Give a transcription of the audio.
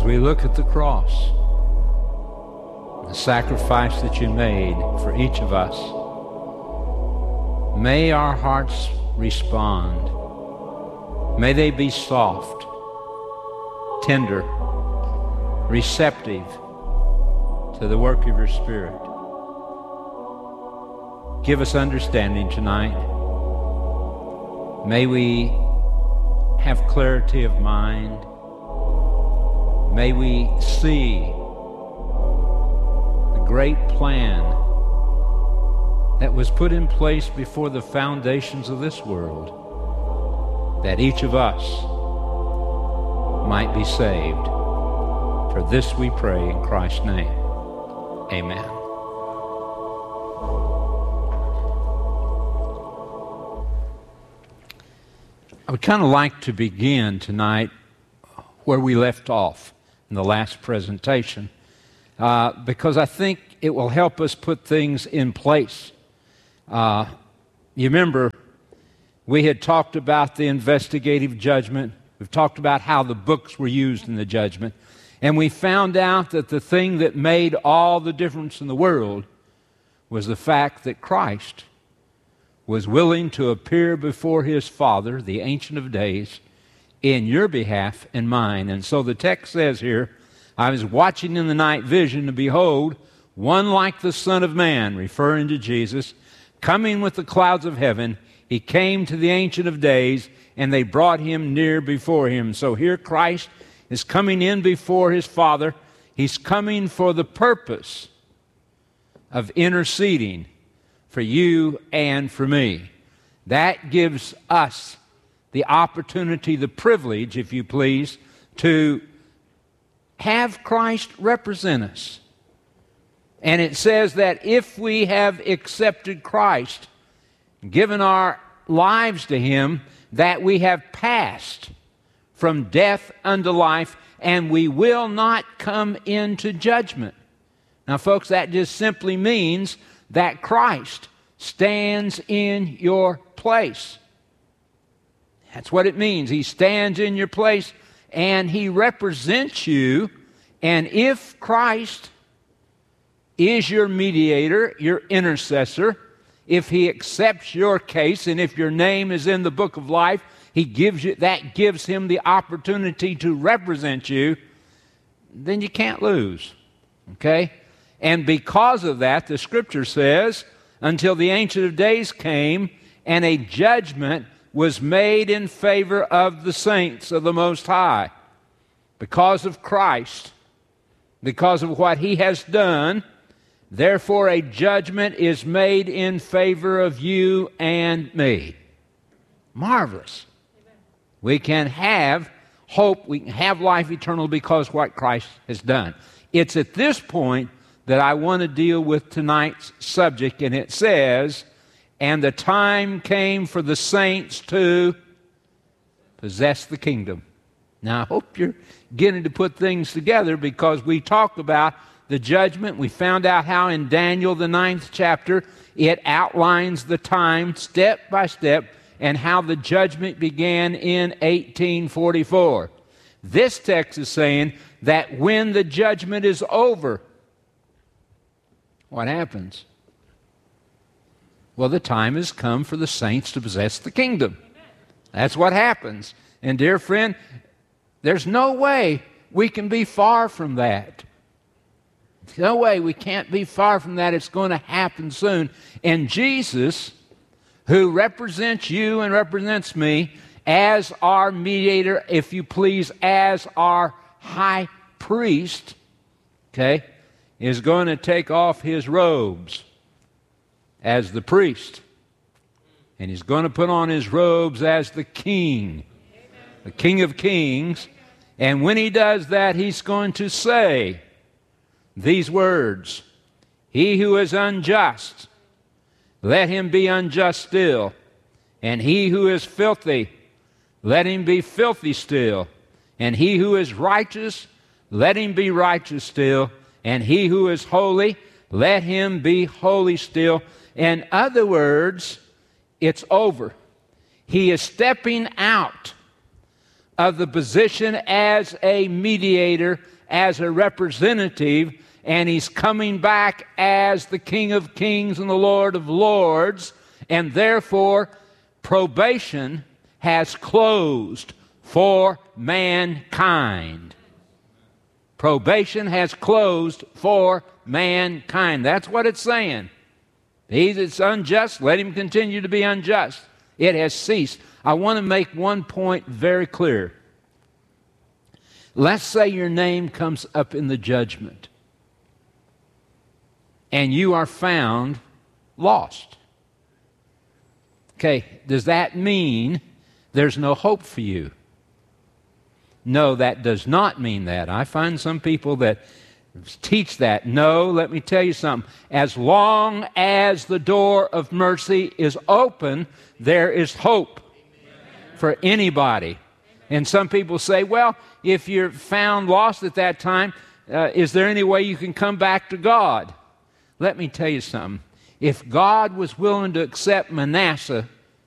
as we look at the cross, the sacrifice that you made for each of us, may our hearts respond. May they be soft, tender, receptive to the work of your Spirit. Give us understanding tonight. May we have clarity of mind. May we see the great plan that was put in place before the foundations of this world, that each of us might be saved. For this we pray in Christ's name. Amen. I would kind of like to begin tonight where we left off in the last presentation, because I think it will help us put things in place. You remember, we had talked about the investigative judgment. We've talked about how the books were used in the judgment. And we found out that the thing that made all the difference in the world was the fact that Christ was willing to appear before his Father, the Ancient of Days, in your behalf and mine. And so the text says here, I was watching in the night vision, and behold, one like the Son of Man, referring to Jesus, coming with the clouds of heaven. He came to the Ancient of Days, and they brought him near before him. So here Christ is coming in before his Father. He's coming for the purpose of interceding for you and for me. That gives us the opportunity, the privilege, if you please, to have Christ represent us. And it says that if we have accepted Christ, given our lives to him, that we have passed from death unto life, and we will not come into judgment. Now, folks, that just simply means that Christ stands in your place. That's what it means. He stands in your place, and he represents you. And if Christ is your mediator, your intercessor, if he accepts your case, and if your name is in the book of life, that gives him the opportunity to represent you, then you can't lose. Okay? And because of that, the Scripture says, until the Ancient of Days came, and a judgment was made in favor of the saints of the Most High. Because of Christ, because of what he has done, therefore a judgment is made in favor of you and me. Marvelous. Amen. We can have hope, we can have life eternal because of what Christ has done. It's at this point that I want to deal with tonight's subject, and it says, and the time came for the saints to possess the kingdom. Now, I hope you're getting to put things together, because we talked about the judgment. We found out how in Daniel, the 9th chapter, it outlines the time step by step, and how the judgment began in 1844. This text is saying that when the judgment is over, what happens? Well, the time has come for the saints to possess the kingdom. That's what happens. And dear friend, there's no way we can be far from that. There's no way we can't be far from that. It's going to happen soon. And Jesus, who represents you and represents me as our mediator, if you please, as our high priest, okay, is going to take off his robes as the priest. And he's going to put on his robes as the king, the King of Kings. And when he does that, he's going to say these words, he who is unjust, let him be unjust still. And he who is filthy, let him be filthy still. And he who is righteous, let him be righteous still. And he who is holy, let him be holy still. In other words, it's over. He is stepping out of the position as a mediator, as a representative, and he's coming back as the King of Kings and the Lord of Lords, and therefore probation has closed for mankind. Probation has closed for mankind. That's what it's saying. He that's unjust, let him continue to be unjust. It has ceased. I want to make one point very clear. Let's say your name comes up in the judgment, and you are found lost. Okay, does that mean there's no hope for you? No, that does not mean that. I find some people that teach that. No, let me tell you something. As long as the door of mercy is open, there is hope for anybody. And some people say, well, if you're found lost at that time, is there any way you can come back to God? Let me tell you something. If God was willing to accept Manasseh